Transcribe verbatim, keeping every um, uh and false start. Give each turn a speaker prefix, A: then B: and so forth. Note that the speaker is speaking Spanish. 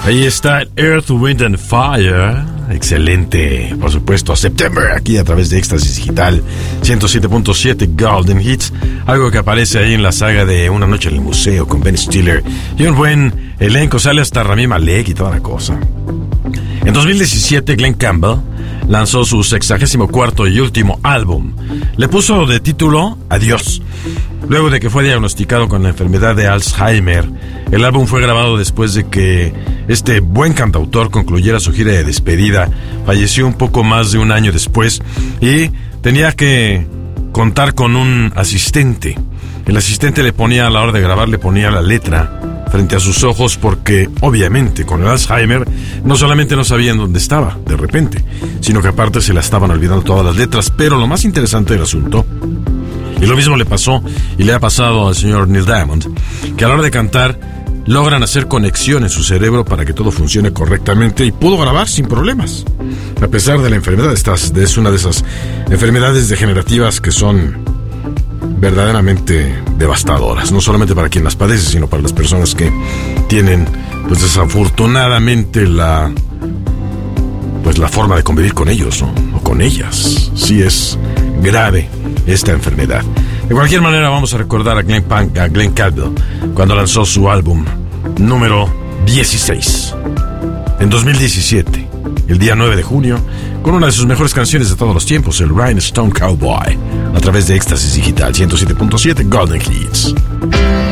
A: Ahí está Earth, Wind and Fire. Excelente, por supuesto, September, aquí a través de Éxtasis Digital ciento siete punto siete Golden Hits. Algo que aparece ahí en la saga de Una noche en el museo con Ben Stiller. Y un buen elenco, sale hasta Rami Malek y toda la cosa. En dos mil diecisiete, Glen Campbell lanzó su sexagésimo cuarto y último álbum. Le puso de título Adiós. Luego de que fue diagnosticado con la enfermedad de Alzheimer, el álbum fue grabado después de que este buen cantautor concluyera su gira de despedida. Falleció un poco más de un año después y tenía que contar con un asistente. El asistente le ponía, a la hora de grabar, le ponía la letra frente a sus ojos porque, obviamente, con el Alzheimer, no solamente no sabían dónde estaba, de repente, sino que aparte se la estaban olvidando todas las letras. Pero lo más interesante del asunto, y lo mismo le pasó y le ha pasado al señor Neil Diamond, que a la hora de cantar logran hacer conexión en su cerebro para que todo funcione correctamente y pudo grabar sin problemas. A pesar de la enfermedad, esta es una de esas enfermedades degenerativas que son verdaderamente devastadoras, no solamente para quien las padece, sino para las personas que tienen, pues desafortunadamente, la pues la forma de convivir con ellos, ¿no? O con ellas. Sí es grave esta enfermedad. De cualquier manera, vamos a recordar a Glen, Punk, a Glen Campbell cuando lanzó su álbum número dieciséis en dos mil diecisiete, el día nueve de junio, con una de sus mejores canciones de todos los tiempos, el Rhinestone Cowboy, a través de Éxtasis Digital ciento siete punto siete Golden Hits.